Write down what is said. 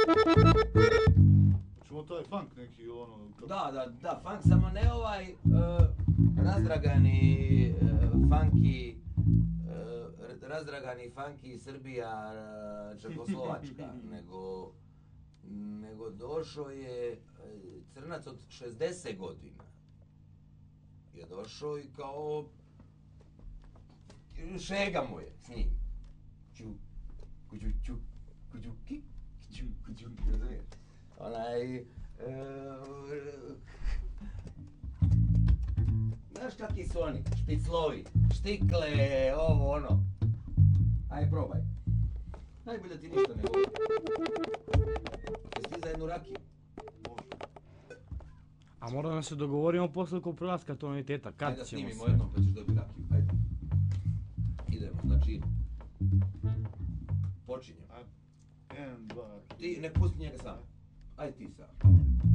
Čuo taj funk neki ono... Da, funk, samo ne ovaj razdragani funky Srbija, Čekoslovačka, nego došao je crnac od 60 godina. Je došao i kao šega mu je s njim. Razumiješ? Znaš kakvi su oni? Špiclovi, štikle, ovo ono. Aj probaj. Najbolje da ti ništa ne govori. Jesi ti za jednu rakiju? A moramo se dogovorimo posle oko prelaska tonaliteta, kad Ajde da ćemo snimimo se... jednom pa ćeš dobiti rakiju, ajde. Idemo, znači... Počinjemo. Jedan, dva... Ti ne pusti njega sam. Ajde ti sam.